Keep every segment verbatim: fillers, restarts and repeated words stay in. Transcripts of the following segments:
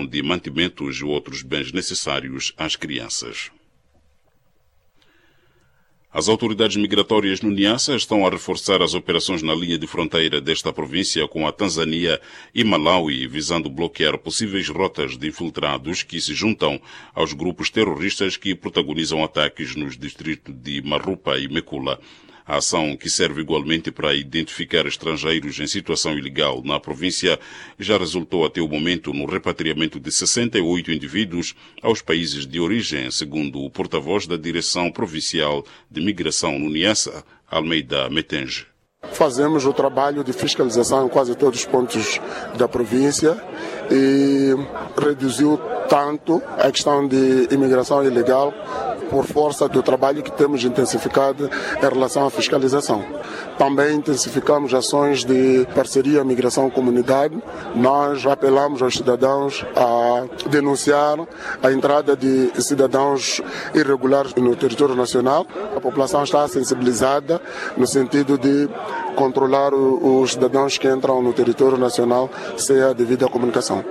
distribuição de mantimentos e outros bens necessários às crianças. As autoridades migratórias no Niassa estão a reforçar as operações na linha de fronteira desta província com a Tanzânia e Malawi, visando bloquear possíveis rotas de infiltrados que se juntam aos grupos terroristas que protagonizam ataques nos distritos de Marupa e Mekula. A ação, que serve igualmente para identificar estrangeiros em situação ilegal na província, já resultou até o momento no repatriamento de sessenta e oito indivíduos aos países de origem, segundo o porta-voz da Direção Provincial de Migração no Niassa, Almeida Metenge. Fazemos o trabalho de fiscalização em quase todos os pontos da província e reduziu tanto a questão de imigração ilegal por força do trabalho que temos intensificado em relação à fiscalização. Também intensificamos ações de parceria migração-comunidade. Nós apelamos aos cidadãos a denunciar a entrada de cidadãos irregulares no território nacional. A população está sensibilizada no sentido de controlar os cidadãos que entram no território nacional sem a devida comunicação.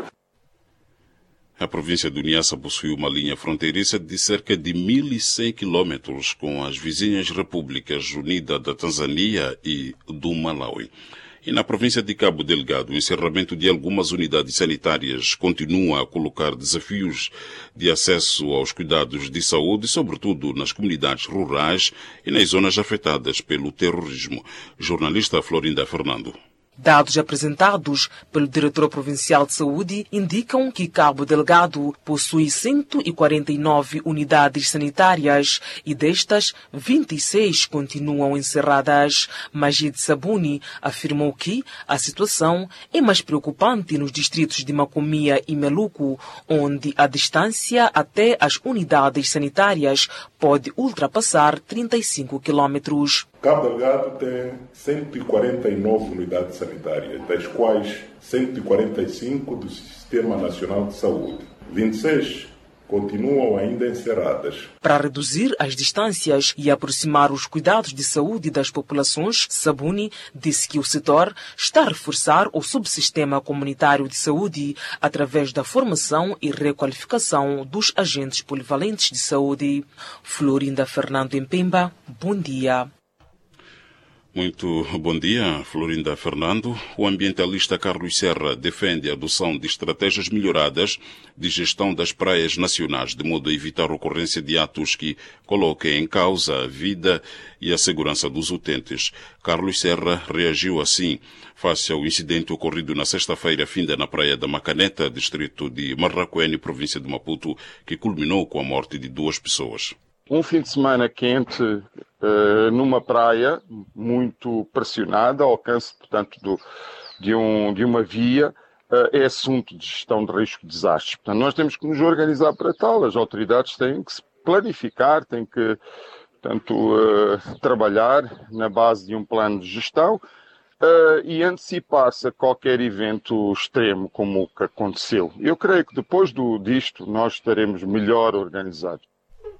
A província do Niassa possui uma linha fronteiriça de cerca de mil e cem quilômetros com as vizinhas repúblicas Unidas da Tanzânia e do Malawi. E na província de Cabo Delgado, o encerramento de algumas unidades sanitárias continua a colocar desafios de acesso aos cuidados de saúde, sobretudo nas comunidades rurais e nas zonas afetadas pelo terrorismo. Jornalista Florinda Fernando. Dados apresentados pelo Diretor Provincial de Saúde indicam que Cabo Delgado possui cento e quarenta e nove unidades sanitárias e destas, vinte e seis continuam encerradas. Majid Sabuni afirmou que a situação é mais preocupante nos distritos de Macomia e Meluco, onde a distância até as unidades sanitárias pode ultrapassar trinta e cinco quilômetros. Cabo Delgado tem cento e quarenta e nove unidades sanitárias, das quais cento e quarenta e cinco do Sistema Nacional de Saúde. vinte e seis continuam ainda encerradas. Para reduzir as distâncias e aproximar os cuidados de saúde das populações, Sabuni disse que o setor está a reforçar o subsistema comunitário de saúde através da formação e requalificação dos agentes polivalentes de saúde. Florinda Fernando em Pemba, bom dia. Muito bom dia, Florinda Fernando. O ambientalista Carlos Serra defende a adoção de estratégias melhoradas de gestão das praias nacionais, de modo a evitar a ocorrência de atos que coloquem em causa a vida e a segurança dos utentes. Carlos Serra reagiu assim face ao incidente ocorrido na sexta-feira finda na praia da Macaneta, distrito de Marraquene, província de Maputo, que culminou com a morte de duas pessoas. Um fim de semana quente uh, numa praia muito pressionada, ao alcance, portanto, do, de, um, de uma via, uh, é assunto de gestão de risco de desastres. Portanto, nós temos que nos organizar para tal. As autoridades têm que se planificar, têm que, portanto, uh, trabalhar na base de um plano de gestão uh, e antecipar-se a qualquer evento extremo como o que aconteceu. Eu creio que depois do, disto nós estaremos melhor organizados.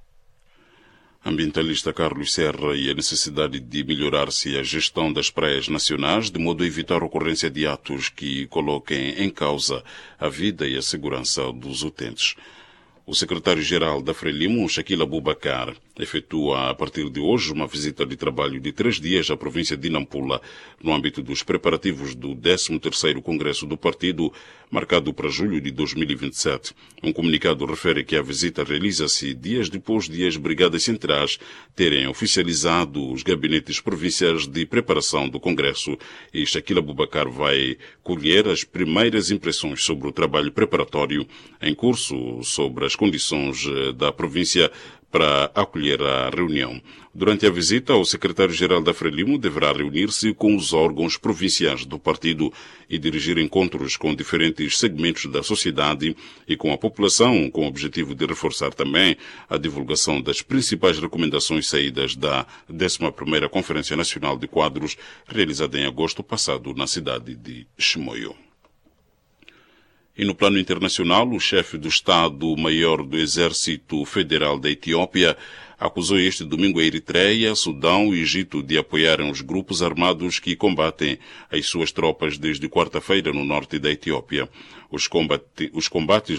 Ambientalista Carlos Serra e a necessidade de melhorar-se a gestão das praias nacionais, de modo a evitar a ocorrência de atos que coloquem em causa a vida e a segurança dos utentes. O secretário-geral da Frelimo, Shaquille Abubakar, efetua a partir de hoje uma visita de trabalho de três dias à província de Nampula, no âmbito dos preparativos do décimo terceiro Congresso do Partido, marcado para julho de dois mil e vinte e sete. Um comunicado refere que a visita realiza-se dias depois de as brigadas centrais terem oficializado os gabinetes provinciais de preparação do Congresso, e Shaquille Abubakar vai colher as primeiras impressões sobre o trabalho preparatório em curso sobre as condições da província para acolher a reunião. Durante a visita, o secretário-geral da Frelimo deverá reunir-se com os órgãos provinciais do partido e dirigir encontros com diferentes segmentos da sociedade e com a população, com o objetivo de reforçar também a divulgação das principais recomendações saídas da décima primeira Conferência Nacional de Quadros, realizada em agosto passado na cidade de Chimoio. E no plano internacional, o chefe do Estado-Maior do Exército Federal da Etiópia acusou este domingo a Eritreia, Sudão e Egito de apoiarem os grupos armados que combatem as suas tropas desde quarta-feira no norte da Etiópia. Os, combate, os combates